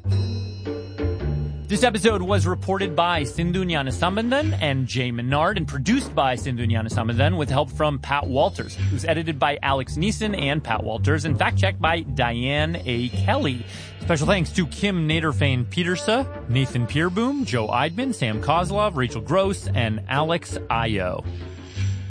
This episode was reported by Sindhu Gnanasambandan and Jay Menard and produced by Sindhu Gnanasambandan with help from Pat Walters. It was edited by Alex Neeson and Pat Walters and fact-checked by Diane A. Kelly. Special thanks to Kim Naderfane-Petersa, Nathan Pierboom, Joe Eidman, Sam Kozlov, Rachel Gross, and Alex Ayo.